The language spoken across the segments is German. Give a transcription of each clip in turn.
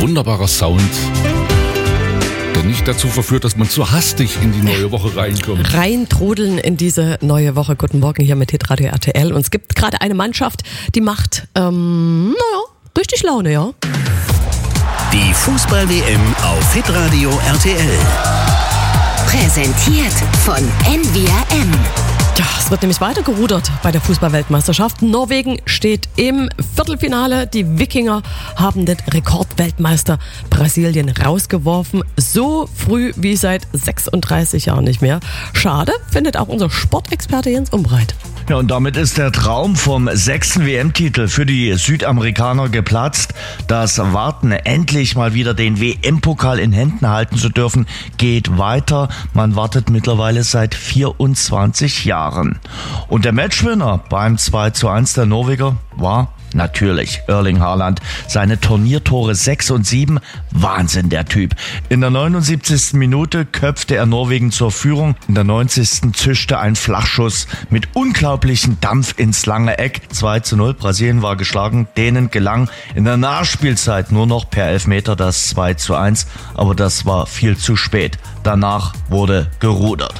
wunderbarer Sound, der nicht dazu verführt, dass man zu hastig in die neue Woche reinkommt. Reintrudeln in diese neue Woche. Guten Morgen hier mit Hitradio RTL. Und es gibt gerade eine Mannschaft, die macht, richtig Laune, ja. Die Fußball-WM auf Hitradio RTL. Präsentiert von NVRM. Ja, es wird nämlich weiter gerudert bei der Fußball-Weltmeisterschaft. Norwegen steht im Viertelfinale. Die Wikinger haben den Rekordweltmeister Brasilien rausgeworfen. So früh wie seit 36 Jahren nicht mehr. Schade, findet auch unser Sportexperte Jens Umbreit. Ja, und damit ist der Traum vom 6. WM-Titel für die Südamerikaner geplatzt. Das Warten, endlich mal wieder den WM-Pokal in Händen halten zu dürfen, geht weiter. Man wartet mittlerweile seit 24 Jahren. Und der Matchwinner beim 2:1 der Norweger war natürlich Erling Haaland. Seine Turniertore 6 und 7, Wahnsinn der Typ. In der 79. Minute köpfte er Norwegen zur Führung. In der 90. zischte ein Flachschuss mit unglaublichem Dampf ins lange Eck. 2:0, Brasilien war geschlagen, denen gelang in der Nachspielzeit nur noch per Elfmeter das 2:1. Aber das war viel zu spät. Danach wurde gerudert.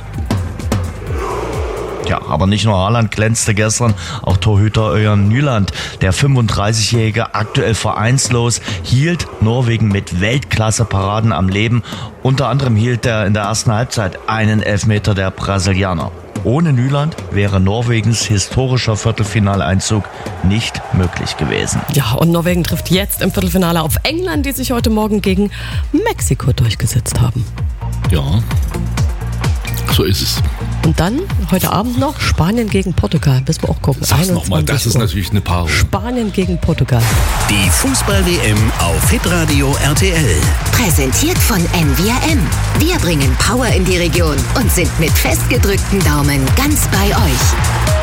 Ja, aber nicht nur Haaland glänzte gestern, auch Torhüter Ørjan Nyland, der 35-Jährige, aktuell vereinslos, hielt Norwegen mit Weltklasse-Paraden am Leben. Unter anderem hielt er in der ersten Halbzeit einen Elfmeter der Brasilianer. Ohne Nyland wäre Norwegens historischer Viertelfinaleinzug nicht möglich gewesen. Ja, und Norwegen trifft jetzt im Viertelfinale auf England, die sich heute Morgen gegen Mexiko durchgesetzt haben. Ja, so ist es. Und dann, heute Abend noch, Spanien gegen Portugal. Müssen wir auch gucken. Sag's nochmal, das ist 21 Uhr. natürlich eine Paarung. Spanien gegen Portugal. Die Fußball-WM auf Hitradio RTL. Präsentiert von NVRM. Wir bringen Power in die Region und sind mit festgedrückten Daumen ganz bei euch.